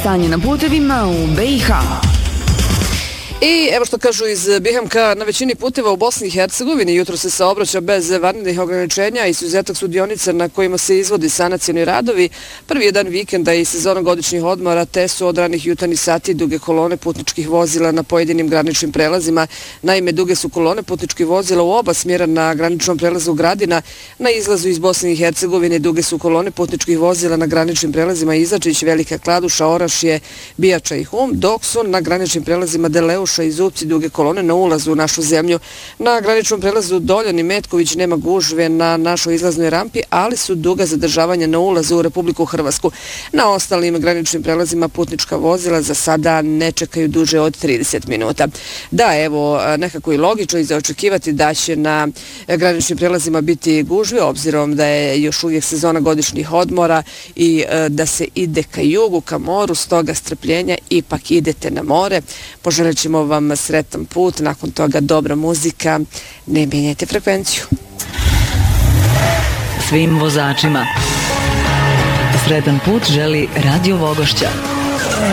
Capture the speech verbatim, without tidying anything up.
stanje na putevima u B i H. I evo što kažu iz B i H, na većini puteva u Bosni i Hercegovini jutro se saobraća bez vanrednih ograničenja i izuzetak su dionice na kojima se izvodi sanacioni radovi. Prvi je dan vikenda i sezona godišnjih odmora, te su od ranih jutarnjih sati duge kolone putničkih vozila na pojedinim graničnim prelazima. Naime, duge su kolone putničkih vozila u oba smjera na graničnom prelazu Gradina. Na izlazu iz Bosne i Hercegovine duge su kolone putničkih vozila na graničnim prelazima Izačić, Velika Kladuša, Orašje, Bijača i Hum, dok su na graničnim prelazima Deleuša i Zupci duge kolone na ulazu u našu zemlju. Na graničnom prelazu Doljan i Metković nema gužve na našoj izlaznoj rampi, ali su duga zadržavanja na ulazu u Republiku Hrvatsku. Na ostalim graničnim prelazima putnička vozila za sada ne čekaju duže od trideset minuta. Da, evo, nekako i logično i za očekivati da će na graničnim prelazima biti gužve, obzirom da je još uvijek sezona godišnjih odmora i da se ide ka jugu, ka moru, stoga strpljenja, ipak idete na more. Poželit ćemo vam sretan put, nakon toga dobra muzika, ne mijenjajte frekvenciju. Svim vozačima sretan put želi Radio Vogošća.